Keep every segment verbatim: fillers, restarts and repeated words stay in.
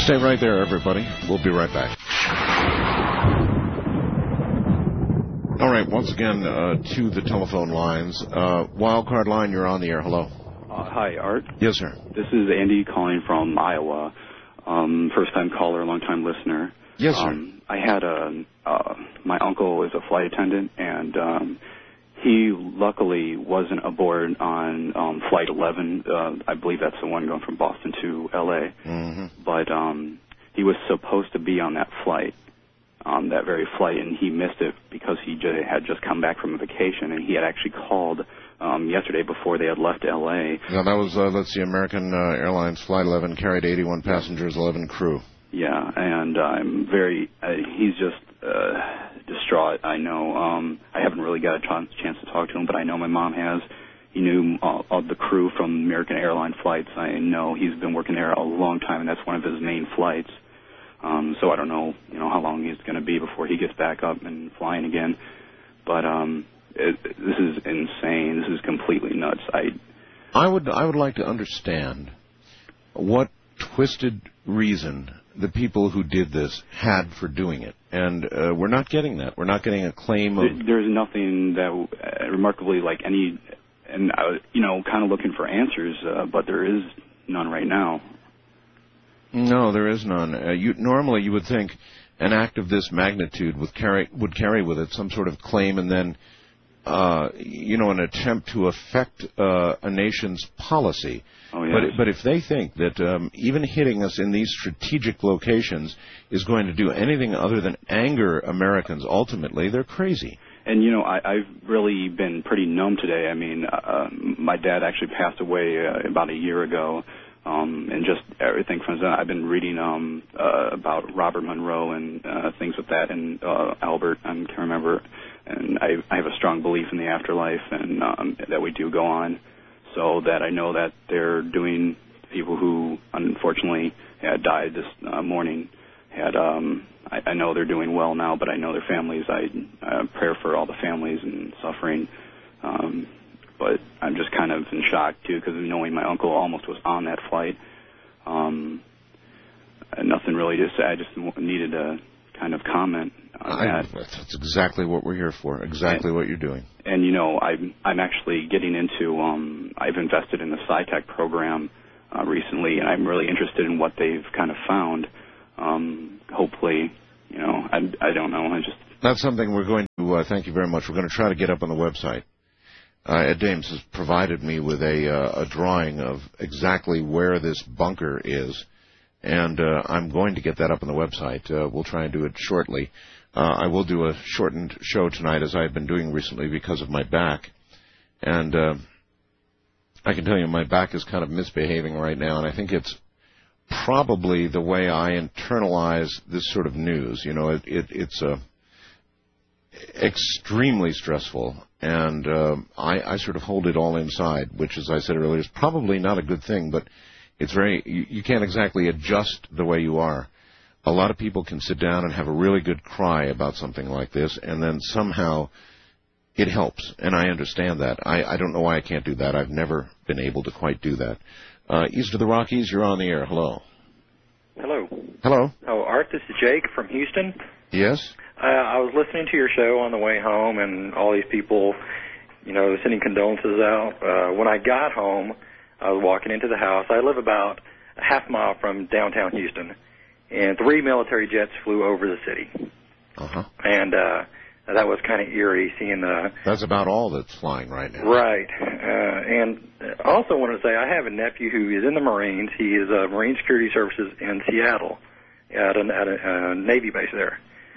Stay right there, everybody. We'll be right back. All right, once again, uh, to the telephone lines. Uh, Wildcard line, you're on the air. Hello. Uh, hi, Art. Yes, sir. This is Andy calling from Iowa. Um, first-time caller, long-time listener. Yes, sir. Um, I had a, uh, my uncle is a flight attendant, and um, he luckily wasn't aboard on um, Flight eleven. Uh, I believe that's the one going from Boston to L A Mm-hmm. But um, he was supposed to be on that flight, on that very flight, and he missed it because he j- had just come back from a vacation, and he had actually called um, yesterday before they had left L A Now, that was, uh, let's see, American uh, Airlines Flight eleven carried eighty-one passengers, eleven crew. Yeah, and I'm very, uh, he's just uh, distraught, I know. Um, I haven't really got a ch- chance to talk to him, but I know my mom has. He knew all, all the crew from American Airline flights. I know he's been working there a long time, and that's one of his main flights. Um, so I don't know, you know, how long he's going to be before he gets back up and flying again. But um, it, this is insane. This is completely nuts. I, I would, I would like to understand what twisted reason the people who did this had for doing it, and uh, we're not getting that. We're not getting a claim of. There's nothing that uh, remarkably like any, and I was, you know, kind of looking for answers, uh, but there is none right now. No, there is none. Uh, you, normally, you would think an act of this magnitude would carry would carry with it some sort of claim, and then, uh, you know, an attempt to affect uh, a nation's policy. Oh, yes. But but if they think that um, even hitting us in these strategic locations is going to do anything other than anger Americans, ultimately, they're crazy. And, you know, I, I've really been pretty numb today. I mean, uh, my dad actually passed away uh, about a year ago. Um, and just everything from that. I've been reading um, uh, about Robert Monroe and uh, things with that, and uh, Albert, I can't remember. And I, I have a strong belief in the afterlife, and um, that we do go on. So that I know that they're doing, people who unfortunately had died this uh, morning had, um, I, I know they're doing well now, but I know their families. I uh, pray for all the families and suffering. Um, But I'm just kind of in shock, too, because knowing my uncle almost was on that flight. Um, nothing really to say. I just needed to kind of comment on I, that. That's exactly what we're here for, exactly and, what you're doing. And, you know, I'm, I'm actually getting into, um, I've invested in the SciTech program uh, recently, and I'm really interested in what they've kind of found. Um, hopefully, you know, I, I don't know. I just That's something we're going to, uh, thank you very much, we're going to try to get up on the website. Uh, Ed Dames has provided me with a, uh, a drawing of exactly where this bunker is, and uh, I'm going to get that up on the website. Uh, we'll try and do it shortly. Uh, I will do a shortened show tonight, as I've been doing recently because of my back. And uh, I can tell you my back is kind of misbehaving right now, and I think it's probably the way I internalize this sort of news. You know, it, it, it's uh, extremely stressful. And uh, I, I sort of hold it all inside, which, as I said earlier, is probably not a good thing, but it's very, you, you can't exactly adjust the way you are. A lot of people can sit down and have a really good cry about something like this, and then somehow it helps, and I understand that. I, I don't know why I can't do that. I've never been able to quite do that. Uh, east of the Rockies, you're on the air. Hello. Hello. Hello. Oh, Art, this is Jake from Houston. Yes? Uh, I was listening to your show on the way home, and all these people, you know, sending condolences out. Uh, when I got home, I was walking into the house. I live about a half mile from downtown Houston, and three military jets flew over the city. Uh-huh. And uh, that was kind of eerie, seeing the... That's about all that's flying right now. Right. Uh, and I also wanted to say I have a nephew who is in the Marines. He is uh, Marine Security Services in Seattle at a, at a uh, Navy base there.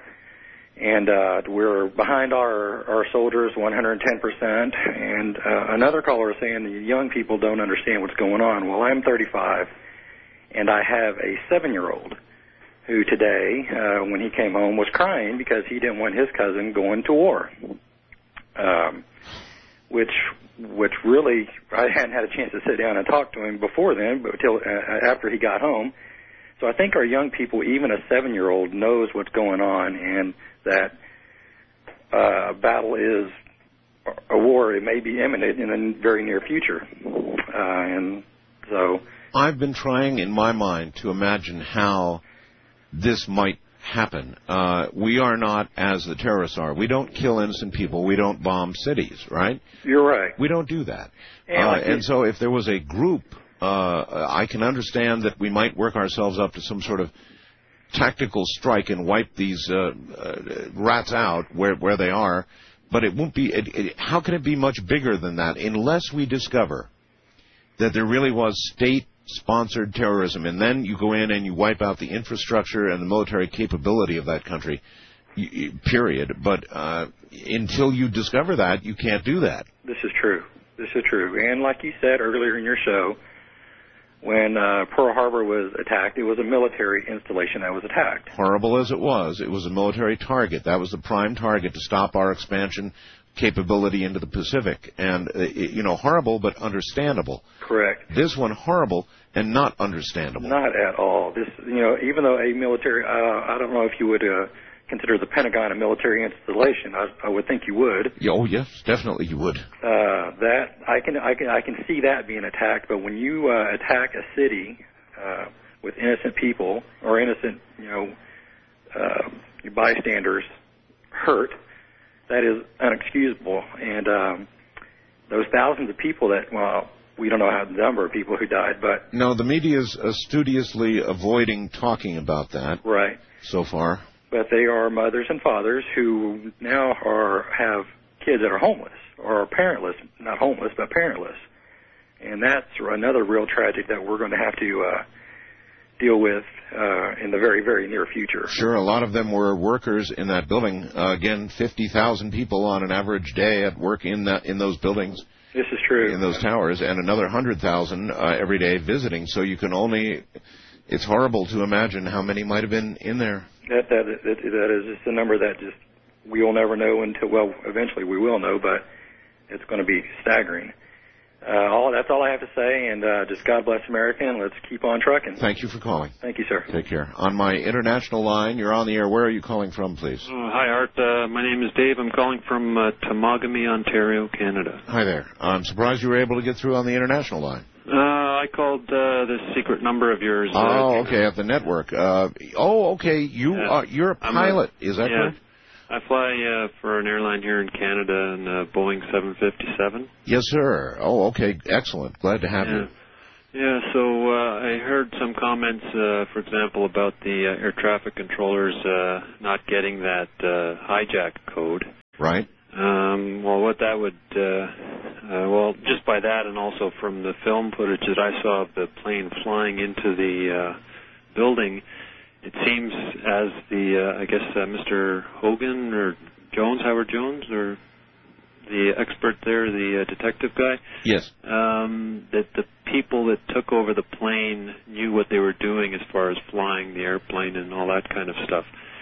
And uh, we're behind our, our soldiers one hundred ten percent. And uh, another caller is saying the young people don't understand what's going on. Well, I'm thirty-five, and I have a seven-year-old who today, uh, when he came home, was crying because he didn't want his cousin going to war, um, which which really, I hadn't had a chance to sit down and talk to him before then, but until uh, after he got home. So I think our young people, even a seven-year-old, knows what's going on, and that uh, a battle is a war. It may be imminent in the very near future. Uh, and so I've been trying in my mind to imagine how this might happen. Uh, we are not as the terrorists are. We don't kill innocent people. We don't bomb cities, right? You're right. We don't do that. And, uh, like and so if there was a group, uh, I can understand that we might work ourselves up to some sort of tactical strike and wipe these uh, uh, rats out where, where they are. But it won't be. It, it, how can it be much bigger than that unless we discover that there really was state-sponsored terrorism, and then you go in and you wipe out the infrastructure and the military capability of that country, period. But uh, until you discover that, you can't do that. This is true. This is true. And like you said earlier in your show, when uh, Pearl Harbor was attacked, it was a military installation that was attacked. Horrible as it was, it was a military target. That was the prime target to stop our expansion capability into the Pacific. And, uh, you know, horrible but understandable. Correct. This one, horrible and not understandable. Not at all. This, you know, even though a military, uh, I don't know if you would uh, consider the Pentagon a military installation. I, I would think you would. Yeah, oh, yes, definitely you would. Uh, that I can, I can, I can see that being attacked. But when you uh, attack a city uh, with innocent people or innocent, you know, uh, bystanders hurt, that is unexcusable. And um, those thousands of people that, well, we don't know how the number of people who died, but... No, the media is uh, studiously avoiding talking about that. Right. So far. But they are mothers and fathers who now are have kids that are homeless or are parentless, not homeless, but parentless. And that's another real tragedy that we're going to have to uh, deal with uh, in the very, very near future. Sure, a lot of them were workers in that building. Uh, again, fifty thousand people on an average day at work in that in those buildings. This is true. In those towers, and another one hundred thousand uh, every day visiting. So you can only, it's horrible to imagine how many might have been in there. That, that, that, that is just a number that just we will never know until, well, eventually we will know, but it's going to be staggering. Uh, all That's all I have to say, and uh, just God bless America, and let's keep on trucking. Thank you for calling. Thank you, sir. Take care. On my international line, you're on the air. Where are you calling from, please? Uh, hi, Art. Uh, my name is Dave. I'm calling from uh, Temagami, Ontario, Canada. Hi there. I'm surprised you were able to get through on the international line. Uh, I called uh, this secret number of yours. Uh, oh, okay, at the network. Uh, oh, okay. You uh, are, you're a pilot. A, is that yeah. correct? I fly uh, for an airline here in Canada, in uh, Boeing seven fifty-seven. Yes, sir. Oh, okay. Excellent. Glad to have yeah. you. Yeah, so uh, I heard some comments, uh, for example, about the uh, air traffic controllers uh, not getting that uh, hijack code. Right. Um, well, what that would, uh, uh, well, just by that and also from the film footage that I saw of the plane flying into the uh, building, it seems as the, uh, I guess, uh, Mister Hogan or Jones, Howard Jones, or the expert there, the uh, detective guy, yes, um, that the people that took over the plane knew what they were doing as far as flying the airplane and all that kind of stuff.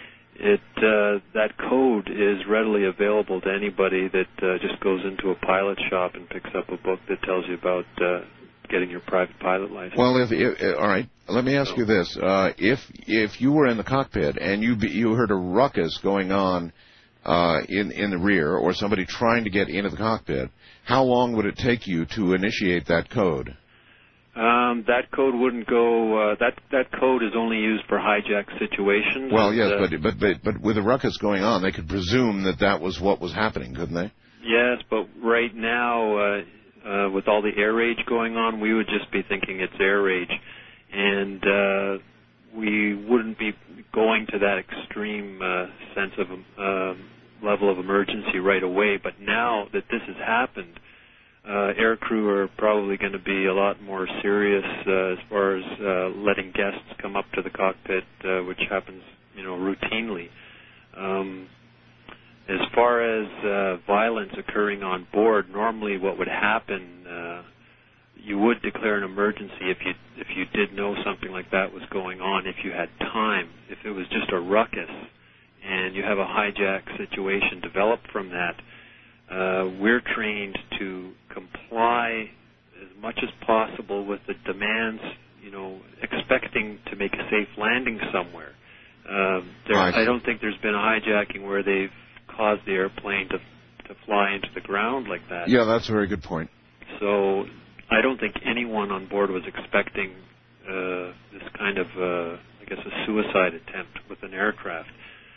It uh, that code is readily available to anybody that uh, just goes into a pilot shop and picks up a book that tells you about uh, getting your private pilot license. Well, if, if all right, let me ask you this: uh, if if you were in the cockpit and you be, you heard a ruckus going on uh, in in the rear, or somebody trying to get into the cockpit, how long would it take you to initiate that code? Um, that code wouldn't go. Uh, that that code is only used for hijack situations. Well, and, yes, uh, but, but but but with a ruckus going on, they could presume that that was what was happening, couldn't they? Yes, but right now, uh, uh, with all the air rage going on, we would just be thinking it's air rage, and uh, we wouldn't be going to that extreme uh, sense of uh, level of emergency right away. But now that this has happened, Uh, aircrew are probably going to be a lot more serious uh, as far as uh, letting guests come up to the cockpit, uh, which happens, you know, routinely. Um, as far as uh, violence occurring on board, normally what would happen, uh, you would declare an emergency if you if you did know something like that was going on, if you had time. If it was just a ruckus and you have a hijack situation develop from that, Uh, we're trained to comply as much as possible with the demands, you know, expecting to make a safe landing somewhere. Uh, there, I don't think there's been a hijacking where they've caused the airplane to to fly into the ground like that. Yeah, that's a very good point. So I don't think anyone on board was expecting uh, this kind of, uh, I guess, a suicide attempt with an aircraft.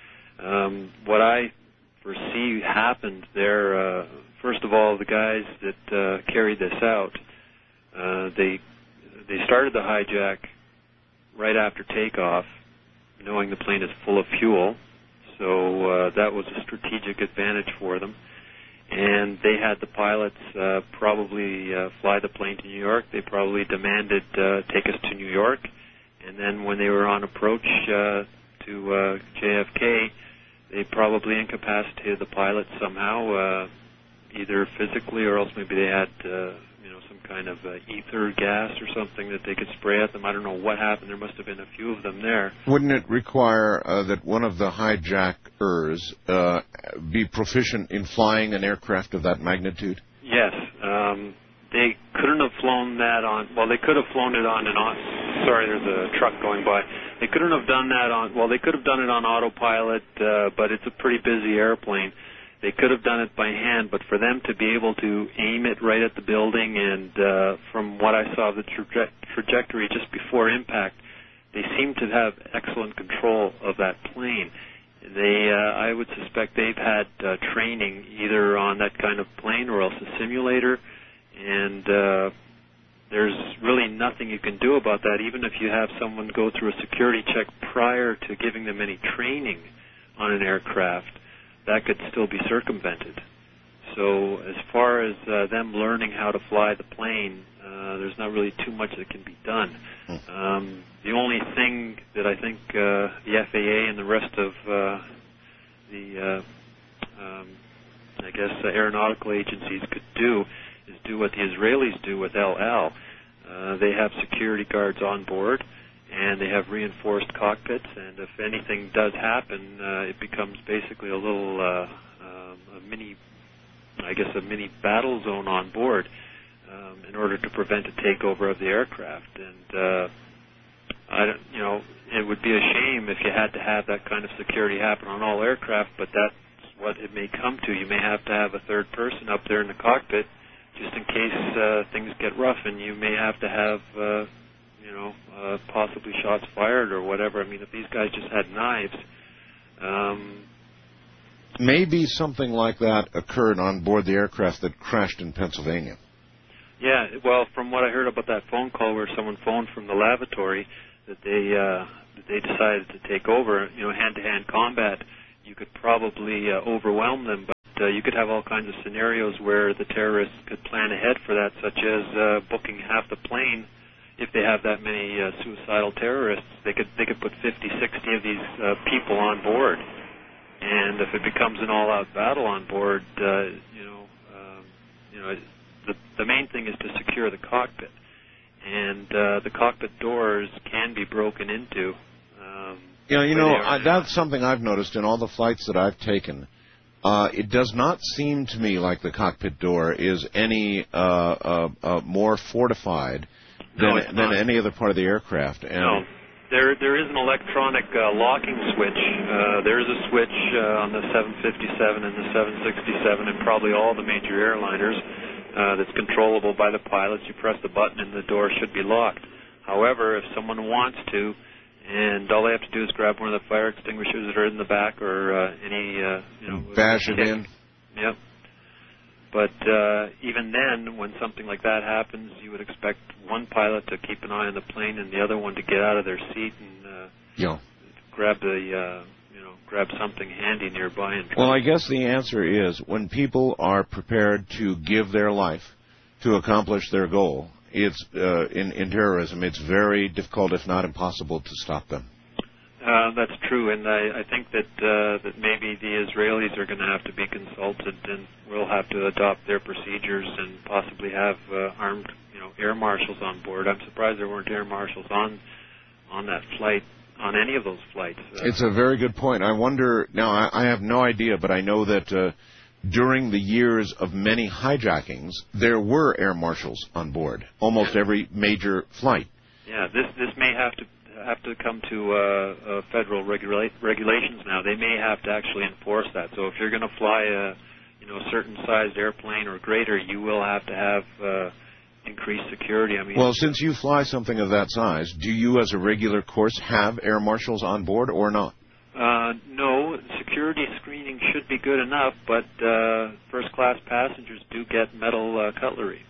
Um, what I foresee happened there, uh, first of all, the guys that uh, carried this out, uh, they they started the hijack right after takeoff, knowing the plane is full of fuel, so uh, that was a strategic advantage for them. And they had the pilots uh, probably uh, fly the plane to New York. They probably demanded uh, take us to New York. And then when they were on approach uh, to uh, J F K, they probably incapacitated the pilots somehow, uh, either physically or else maybe they had uh, you know, some kind of uh, ether gas or something that they could spray at them. I don't know what happened. There must have been a few of them there. Wouldn't it require uh, that one of the hijackers uh, be proficient in flying an aircraft of that magnitude? Yes. Um, they couldn't have flown that on, well, they could have flown it on an, sorry, there's a truck going by. They couldn't have done that on, well, they could have done it on autopilot, uh, but it's a pretty busy airplane. They could have done it by hand, but for them to be able to aim it right at the building, and uh, from what I saw of the traje- trajectory just before impact, they seem to have excellent control of that plane. They, uh, I would suspect they've had uh, training either on that kind of plane or else a simulator, and uh, there's really nothing you can do about that, even if you have someone go through a security check prior to giving them any training on an aircraft. That could still be circumvented. So as far as uh, them learning how to fly the plane, uh, there's not really too much that can be done. Um, the only thing that I think uh, the F A A and the rest of uh, the, uh, um, I guess, uh, aeronautical agencies could do is do what the Israelis do with El Al. Uh, they have security guards on board, and they have reinforced cockpits, and if anything does happen, uh, it becomes basically a little, uh, um, a mini, I guess, a mini battle zone on board um, in order to prevent a takeover of the aircraft. And, uh, I don't, you know, it would be a shame if you had to have that kind of security happen on all aircraft, but that's what it may come to. You may have to have a third person up there in the cockpit just in case uh, things get rough, and you may have to have uh, you know, uh, possibly shots fired or whatever. I mean, if these guys just had knives. Um, Maybe something like that occurred on board the aircraft that crashed in Pennsylvania. Yeah, well, from what I heard about that phone call where someone phoned from the lavatory that they uh, that they decided to take over, you know, hand-to-hand combat, you could probably uh, overwhelm them, but uh, you could have all kinds of scenarios where the terrorists could plan ahead for that, such as uh, booking half the plane. If they have that many uh, suicidal terrorists, they could they could put fifty, sixty of these uh, people on board, and if it becomes an all-out battle on board, uh, you know, um, you know, the the main thing is to secure the cockpit, and uh, the cockpit doors can be broken into. Um, yeah, you know, I, that's something I've noticed in all the flights that I've taken. Uh, it does not seem to me like the cockpit door is any uh, uh, uh, more fortified No, than, than any other part of the aircraft. And no, there there is an electronic uh, locking switch. Uh, there is a switch uh, on the seven fifty-seven and the seven sixty-seven and probably all the major airliners uh, that's controllable by the pilots. You press the button and the door should be locked. However, if someone wants to, and all they have to do is grab one of the fire extinguishers that are in the back or uh, any, uh, you know, bash it kick. in. Yep. But uh, even then, when something like that happens, you would expect one pilot to keep an eye on the plane and the other one to get out of their seat and uh, yeah. grab the, uh, you know, grab something handy nearby. And well, I guess the answer is when people are prepared to give their life to accomplish their goal, it's uh, in, in terrorism, it's very difficult, if not impossible, to stop them. Uh, that's true, and I, I think that uh, that maybe the Israelis are going to have to be consulted, and we'll have to adopt their procedures and possibly have uh, armed, you know, air marshals on board. I'm surprised there weren't air marshals on on that flight, on any of those flights. Uh, it's a very good point. I wonder now. I, I have no idea, but I know that uh, during the years of many hijackings, there were air marshals on board almost every major flight. Yeah, this this may have to. have to come to uh, uh, federal regula- regulations now. They may have to actually enforce that. So if you're going to fly a, you know, a certain sized airplane or greater, you will have to have uh, increased security. I mean, well, since you fly something of that size, do you, as a regular course, have air marshals on board or not? Uh, no, security screening should be good enough, but uh, first-class passengers do get metal uh, cutlery.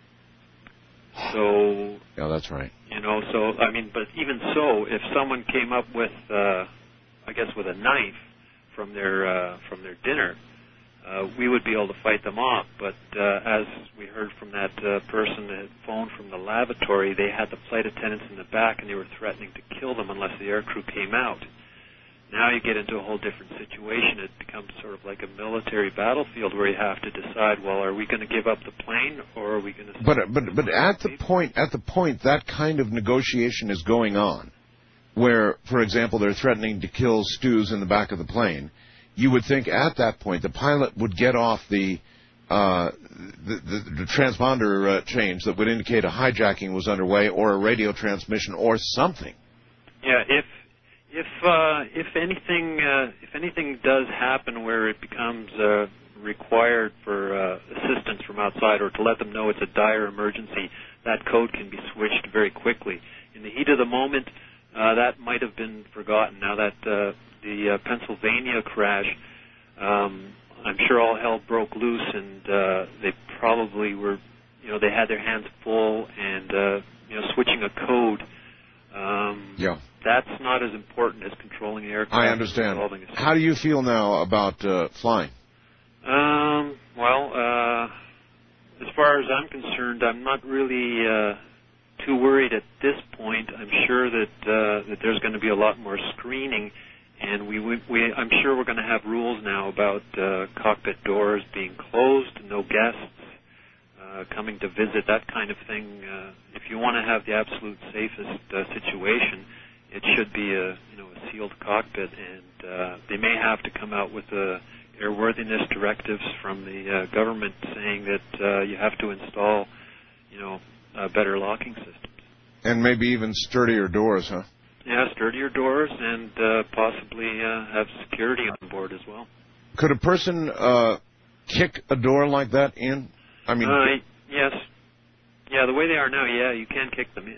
So, yeah, that's right. You know, so I mean, but even so, if someone came up with, uh, I guess, with a knife from their uh, from their dinner, uh, we would be able to fight them off. But uh, as we heard from that uh, person that had phoned from the lavatory, they had the flight attendants in the back, and they were threatening to kill them unless the aircrew came out. Now you get into a whole different situation. It becomes sort of like a military battlefield where you have to decide, well, are we going to give up the plane or are we going to... But but but at the point at the point that kind of negotiation is going on, where, for example, they're threatening to kill Stews in the back of the plane, you would think at that point the pilot would get off the uh, the, the, the transponder uh, change that would indicate a hijacking was underway or a radio transmission or something. Yeah, if... If uh, if anything uh, if anything does happen where it becomes uh, required for uh, assistance from outside or to let them know it's a dire emergency, that code can be switched very quickly. In the heat of the moment, uh, that might have been forgotten. Now that uh, the uh, Pennsylvania crash, um, I'm sure all hell broke loose, and uh, they probably were, you know, they had their hands full, and uh, you know, switching a code. Um, yeah. That's not as important as controlling the aircraft. I understand. How do you feel now about uh, flying? Um, well, uh, as far as I'm concerned, I'm not really uh, too worried at this point. I'm sure that uh, that there's going to be a lot more screening, and we, we, we I'm sure we're going to have rules now about uh, cockpit doors being closed, no guests uh, coming to visit, that kind of thing. Uh, if you want to have the absolute safest uh, situation, it should be a you know a sealed cockpit, and uh, they may have to come out with uh, airworthiness directives from the uh, government saying that uh, you have to install you know uh, better locking systems. And maybe even sturdier doors, huh? Yeah, sturdier doors, and uh, possibly uh, have security on board as well. Could a person uh, kick a door like that in? I mean, uh, yes, yeah. The way they are now, yeah, you can kick them in,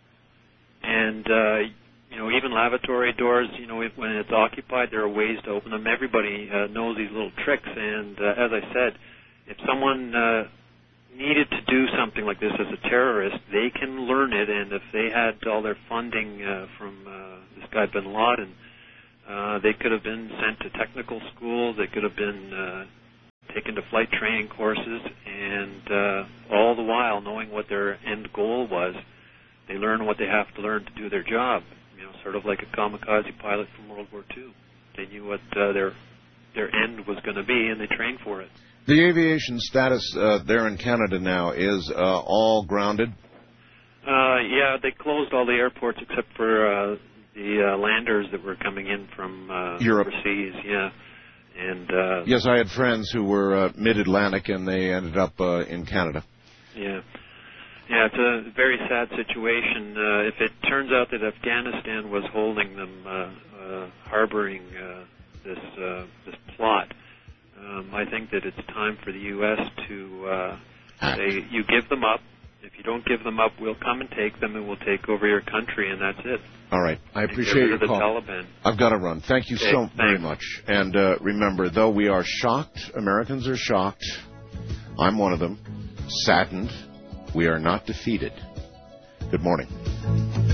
and. Uh, You know, even lavatory doors, you know, if, when it's occupied, there are ways to open them. Everybody uh, knows these little tricks. And uh, as I said, if someone uh, needed to do something like this as a terrorist, they can learn it. And if they had all their funding uh, from uh, this guy bin Laden, uh, they could have been sent to technical schools. They could have been uh, taken to flight training courses. And uh, all the while, knowing what their end goal was, they learn what they have to learn to do their job. You know, sort of like a kamikaze pilot from World War Two. They knew what uh, their their end was going to be, and they trained for it. The aviation status uh, there in Canada now is uh, all grounded? Uh, yeah, they closed all the airports except for uh, the uh, landers that were coming in from uh, Europe. overseas. Yeah, and uh, yes, I had friends who were uh, mid-Atlantic, and they ended up uh, in Canada. Yeah. Yeah, it's a very sad situation. Uh, if it turns out that Afghanistan was holding them, uh, uh, harboring uh, this uh, this plot, um, I think that it's time for the U S to uh, say, you give them up. If you don't give them up, we'll come and take them, and we'll take over your country, and that's it. All right. I appreciate your the call. Taliban. I've got to run. Thank you okay, so thanks. very much. And uh, remember, though we are shocked, Americans are shocked, I'm one of them, saddened, we are not defeated. Good morning.